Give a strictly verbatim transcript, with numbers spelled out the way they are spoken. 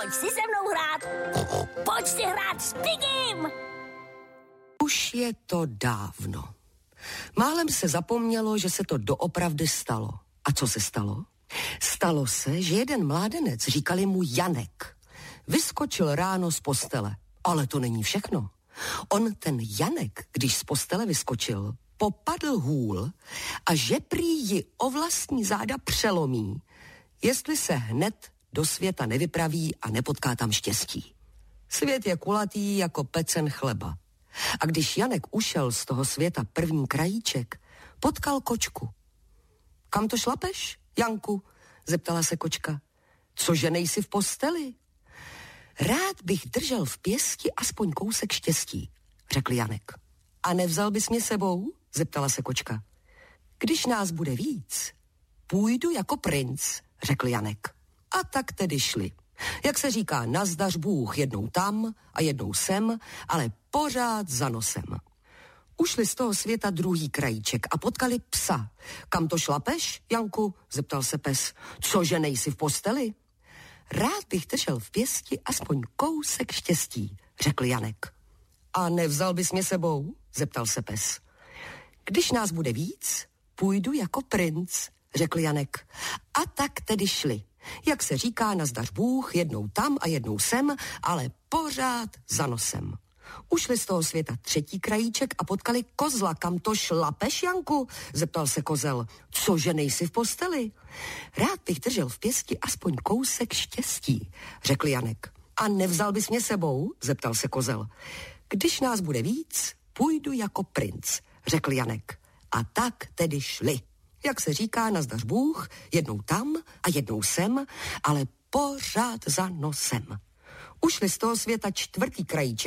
Pojď si se mnou hrát. Pojď si hrát s Pigim. Už je to dávno. Málem se zapomnělo, že se to doopravdy stalo. A co se stalo? Stalo se, že jeden mládenec, říkali mu Janek, vyskočil ráno z postele. Ale to není všechno. On, ten Janek, když z postele vyskočil, popadl hůl a že prý ji o vlastní záda přelomí, jestli se hned do světa nevypraví a nepotká tam štěstí. Svět je kulatý jako pecen chleba. A když Janek ušel z toho světa první krajíček, potkal kočku. Kam to šlapeš, Janku? Zeptala se kočka. Cože nejsi v posteli? Rád bych držel v pěsti aspoň kousek štěstí, řekl Janek. A nevzal bys mě sebou? Zeptala se kočka. Když nás bude víc, půjdu jako princ, řekl Janek. A tak tedy šli. Jak se říká, nazdař Bůh, jednou tam a jednou sem, ale pořád za nosem. Ušli z toho světa druhý krajíček a potkali psa. Kam to šlapeš, Janku? Zeptal se pes. Cože nejsi v posteli? Rád bych držel v pěsti aspoň kousek štěstí, řekl Janek. A nevzal bys mě sebou? Zeptal se pes. Když nás bude víc, půjdu jako princ, řekl Janek. A tak tedy šli. Jak se říká, nazdař Bůh, jednou tam a jednou sem, ale pořád za nosem. Ušli z toho světa třetí krajíček a potkali kozla. Kam to šlapeš, Janku? Zeptal se kozel. Cože nejsi v posteli? Rád bych držel v pěsti aspoň kousek štěstí, řekl Janek. A nevzal bys mě sebou? Zeptal se kozel. Když nás bude víc, půjdu jako princ, řekl Janek. A tak tedy šli. Jak se říká, nazdař Bůh, jednou tam a jednou sem, ale pořád za nosem. Ušli z toho světa čtvrtý krajíček